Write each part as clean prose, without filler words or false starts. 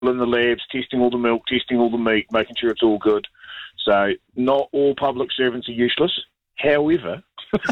in the labs, testing all the milk, testing all the meat, making sure it's all good. So not all public servants are useless. However,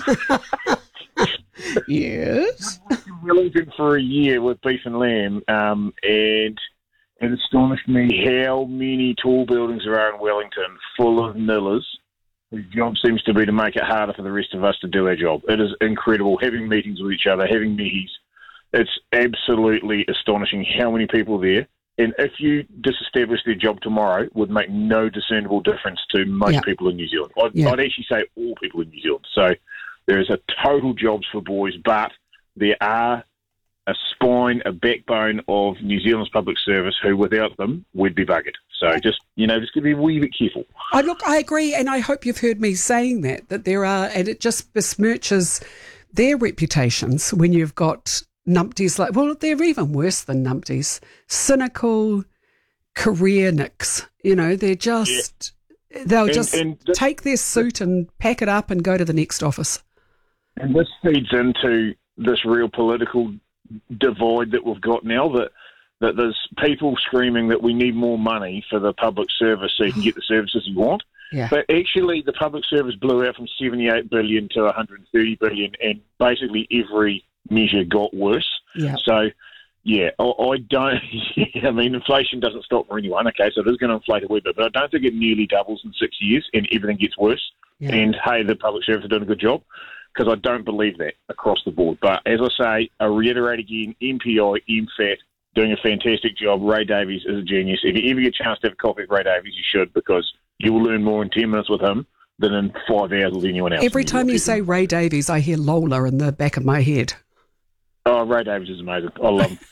yes, I was in Wellington for a year with beef and lamb, and it astonished me how many tall buildings there are in Wellington full of millers whose job seems to be to make it harder for the rest of us to do our job. It is incredible, having meetings with each other, having meetings. It's absolutely astonishing how many people are there. And if you disestablish their job tomorrow, would make no discernible difference to most people in New Zealand. I'd actually say all people in New Zealand. So there is a total jobs for boys, but there are a spine, a backbone of New Zealand's public service who, without them, we'd be buggered. So just got to be a wee bit careful. I agree, and I hope you've heard me saying that there are, and it just besmirches their reputations when you've got numpties they're even worse than numpties. Cynical career nicks. They're just, they'll take their suit and pack it up and go to the next office. And this feeds into this real political divide that we've got now, that there's people screaming that we need more money for the public service so you can get the services you want. Yeah. But actually the public service blew out from 78 billion to 130 billion, and basically every measure got worse. Yeah. So, I don't... I mean, inflation doesn't stop for anyone, okay, so it is going to inflate a wee bit, but I don't think it nearly doubles in 6 years and everything gets worse. Yeah. And, hey, the public service are doing a good job, because I don't believe that across the board. But as I say, I reiterate again, MPI, MFAT, doing a fantastic job. Ray Davies is a genius. If you ever get a chance to have a coffee with Ray Davies, you should, because you will learn more in 10 minutes with him than in 5 hours with anyone else. Every time you say Ray Davies, I hear Lola in the back of my head. Oh, Ray Davies is amazing. I love him.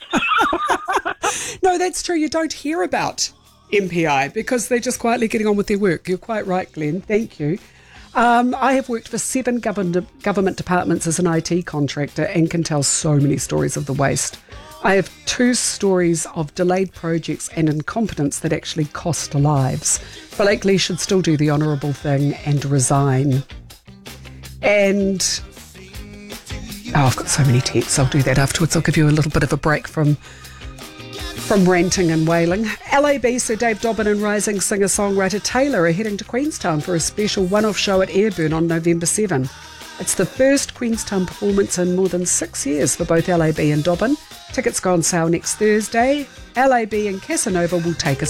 No, that's true. You don't hear about MPI because they're just quietly getting on with their work. You're quite right, Glenn. Thank you. I have worked for 7 government departments as an IT contractor and can tell so many stories of the waste. I have 2 stories of delayed projects and incompetence that actually cost lives. Blakely should still do the honourable thing and resign. And I've got so many texts. I'll do that afterwards. I'll give you a little bit of a break from ranting and wailing. LAB, Sir Dave Dobbin and rising singer-songwriter Taylor are heading to Queenstown for a special one-off show at Airburn on November 7. It's the first Queenstown performance in more than 6 years for both LAB and Dobbin. Tickets go on sale next Thursday. LAB and Casanova will take us